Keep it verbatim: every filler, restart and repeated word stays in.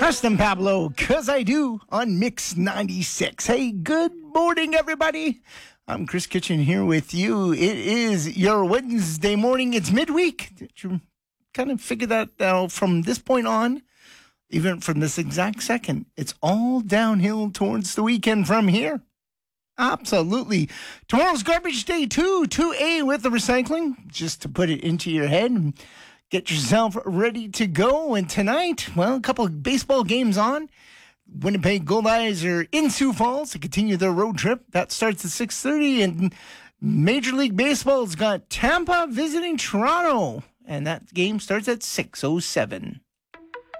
Preston Pablo, 'cause I do, on Mix ninety-six. Hey, good morning, everybody. I'm Chris Kitchen here with you. It is your Wednesday morning. It's midweek. Did you kind of figure that out from this point on? Even from this exact second, it's all downhill towards the weekend from here. Absolutely. Tomorrow's garbage day too, two A with the recycling, just to put it into your head and get yourself ready to go. And tonight, well, a couple of baseball games on. Winnipeg Goldeyes are in Sioux Falls to continue their road trip. That starts at six thirty, and Major League Baseball's got Tampa visiting Toronto, and that game starts at six oh seven.